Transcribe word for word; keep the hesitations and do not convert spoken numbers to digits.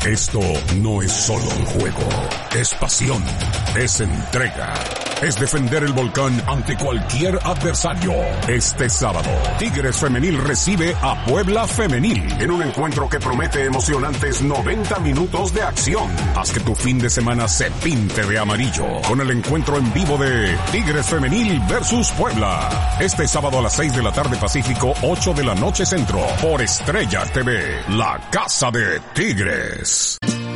Esto no es solo un juego, es pasión, es entrega, es defender el volcán ante cualquier adversario. Este sábado, Tigres Femenil recibe a Puebla Femenil en un encuentro que promete emocionantes noventa minutos de acción. Haz que tu fin de semana se pinte de amarillo con el encuentro en vivo de Tigres Femenil versus Puebla. Este sábado a las seis de la tarde Pacífico, ocho de la noche Centro, por Estrella T V, la casa de Tigres.